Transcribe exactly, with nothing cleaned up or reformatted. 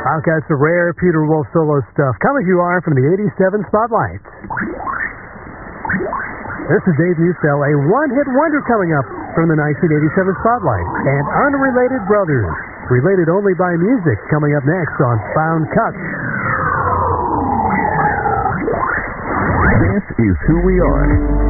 I've got some rare Peter Wolf solo stuff coming to you are from the eighty-seven Spotlight. This is Dave Mustel, a one-hit wonder coming up from the nineteen eighty-seven Spotlight. And Unrelated Brothers, related only by music, coming up next on Found Cuts. This is who we are.